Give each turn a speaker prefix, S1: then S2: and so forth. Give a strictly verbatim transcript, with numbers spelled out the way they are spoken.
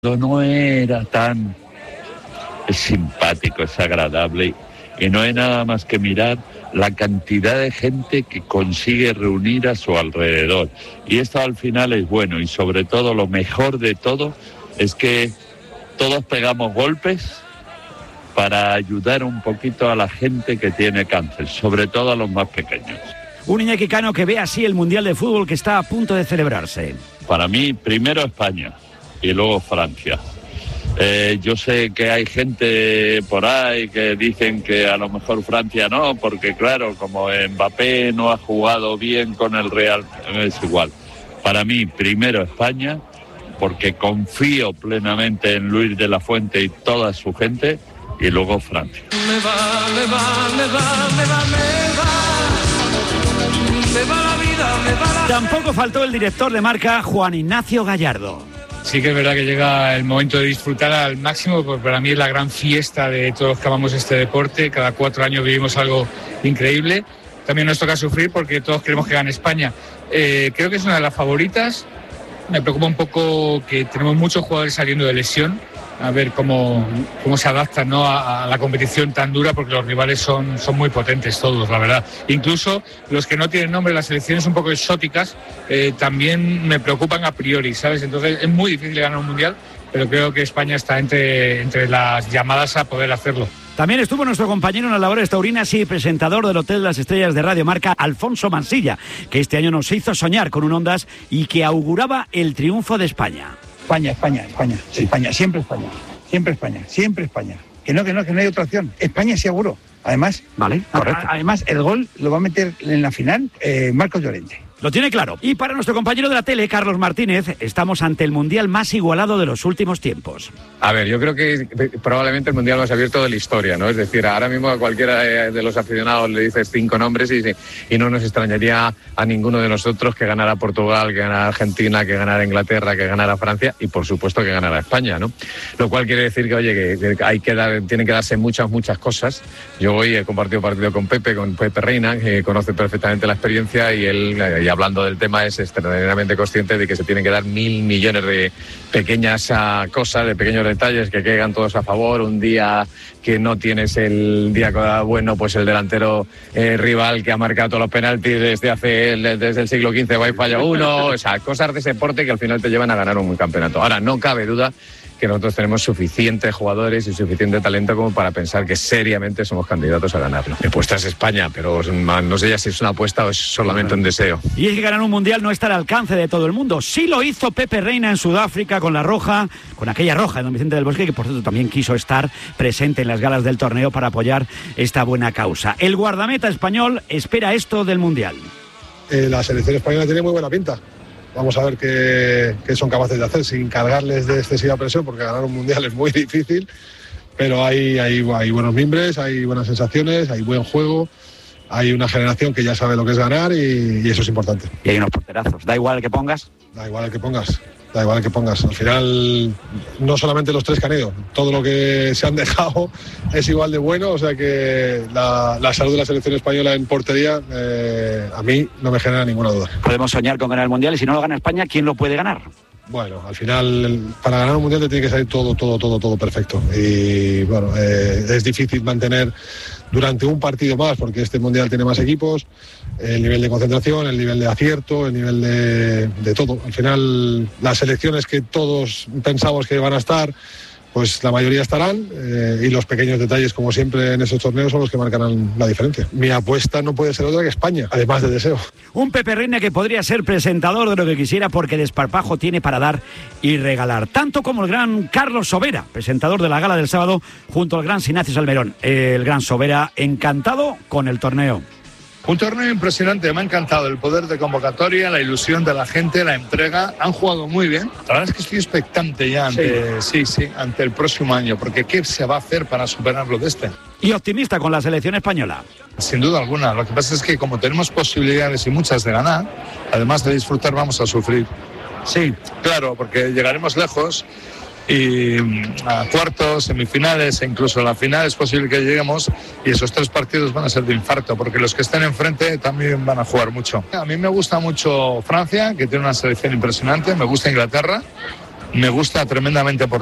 S1: No era tan simpático, es agradable y no hay nada más que mirar la cantidad de gente que consigue reunir a su alrededor. Y esto al final es bueno y sobre todo lo mejor de todo es que todos pegamos golpes para ayudar un poquito a la gente que tiene cáncer, sobre todo a los más pequeños.
S2: Un Iñaki Cano que ve así el Mundial de Fútbol que está a punto de celebrarse.
S1: Para mí, primero España y luego Francia. Eh, yo sé que hay gente por ahí que dicen que a lo mejor Francia no, porque claro, como Mbappé no ha jugado bien con el Real, es igual. Para mí, primero España, porque confío plenamente en Luis de la Fuente y toda su gente, y luego Francia.
S3: Me va, me va, me va, me va, me va, me va la vida, me va la...
S2: Tampoco faltó el director de marca, Juan Ignacio Gallardo.
S4: Sí que es verdad que llega el momento de disfrutar al máximo, porque para mí es la gran fiesta de todos los que amamos este deporte. Cada cuatro años vivimos algo increíble. También nos toca sufrir porque todos queremos que gane España. Eh, creo que es una de las favoritas. Me preocupa un poco que tenemos muchos jugadores saliendo de lesión, a ver cómo, cómo se adaptan, ¿no?, a, a la competición tan dura, porque los rivales son, son muy potentes todos, la verdad. Incluso los que no tienen nombre, las selecciones un poco exóticas, eh, también me preocupan a priori, ¿sabes? Entonces es muy difícil ganar un mundial, pero creo que España está entre, entre las llamadas a poder hacerlo.
S2: También estuvo nuestro compañero en las labores taurinas y presentador del Hotel de las Estrellas de Radio Marca, Alfonso Mansilla, que este año nos hizo soñar con un Ondas y que auguraba el triunfo de España.
S5: España, España, España, sí. España, siempre España, siempre España, siempre España. Que no, que no, que no hay otra opción. España seguro. Además,
S2: vale, correcto.
S5: A, además el gol lo va a meter en la final eh, Marcos Llorente.
S2: Lo tiene claro. Y para nuestro compañero de la tele, Carlos Martínez, estamos ante el Mundial más igualado de los últimos tiempos.
S6: A ver, yo creo que probablemente el Mundial más abierto de la historia, ¿no? Es decir, ahora mismo a cualquiera de los aficionados le dices cinco nombres y, y no nos extrañaría a ninguno de nosotros que ganara Portugal, que ganara Argentina, que ganara Inglaterra, que ganara Francia y por supuesto que ganara España, ¿no? Lo cual quiere decir que, oye, que, que hay que dar, tienen que darse muchas, muchas cosas. Yo hoy he compartido partido con Pepe, con Pepe Reina, que conoce perfectamente la experiencia y él, y hablando del tema, es extraordinariamente consciente de que se tienen que dar mil millones de pequeñas uh, cosas, de pequeños detalles que caigan todos a favor. Un día que no tienes el día bueno, pues el delantero eh, rival que ha marcado todos los penaltis desde hace el, desde el siglo quince va y falla uno, o sea, cosas de ese deporte que al final te llevan a ganar un campeonato. Ahora, no cabe duda que nosotros tenemos suficientes jugadores y suficiente talento como para pensar que seriamente somos candidatos a ganarlo. Mi apuesta es España, pero no sé ya si es una apuesta o es solamente un deseo.
S2: Y es que ganar un mundial no está al alcance de todo el mundo. Sí lo hizo Pepe Reina en Sudáfrica con la Roja, con aquella Roja de Don Vicente del Bosque, que por cierto también quiso estar presente en las galas del torneo para apoyar esta buena causa. El guardameta español espera esto del mundial.
S7: Eh, la selección española tiene muy buena pinta. Vamos a ver qué, qué son capaces de hacer sin cargarles de excesiva presión, porque ganar un mundial es muy difícil, pero hay, hay, hay buenos mimbres, hay buenas sensaciones, hay buen juego, hay una generación que ya sabe lo que es ganar y, y eso es importante.
S2: Y hay unos porterazos, da igual el que pongas.
S7: Da igual el que pongas, da igual el que pongas. Al final, no solamente los tres que han ido, todo lo que se han dejado es igual de bueno, o sea que la, la salud de la selección española en portería eh, a mí no me genera ninguna duda.
S2: Podemos soñar con ganar el mundial y si no lo gana España, ¿quién lo puede ganar?
S7: Bueno, al final, para ganar un mundial te tiene que salir todo, todo, todo, todo perfecto. Y bueno, eh, es difícil mantener durante un partido más, porque este mundial tiene más equipos, el nivel de concentración, el nivel de acierto, el nivel de, de todo. Al final, las selecciones que todos pensamos que van a estar, pues la mayoría estarán, eh, y los pequeños detalles, como siempre en esos torneos, son los que marcarán la diferencia. Mi apuesta no puede ser otra que España, además de deseo.
S2: Un Pepe Reina que podría ser presentador de lo que quisiera, porque desparpajo tiene para dar y regalar, tanto como el gran Carlos Sobera, presentador de la gala del sábado, junto al gran Ignacio Salmerón. El gran Sobera, encantado con el torneo.
S8: Un torneo impresionante, me ha encantado el poder de convocatoria, la ilusión de la gente, la entrega. Han jugado muy bien. La verdad es que estoy expectante ya ante, sí. sí, sí, ante el próximo año, porque ¿qué se va a hacer para superarlo de este?
S2: Y optimista con la selección española.
S8: Sin duda alguna. Lo que pasa es que como tenemos posibilidades y muchas de ganar, además de disfrutar, vamos a sufrir. Sí, claro, porque llegaremos lejos. Y a cuartos, semifinales e incluso a la final es posible que lleguemos y esos tres partidos van a ser de infarto porque los que estén enfrente también van a jugar mucho. A mí me gusta mucho Francia, que tiene una selección impresionante, me gusta Inglaterra me gusta tremendamente por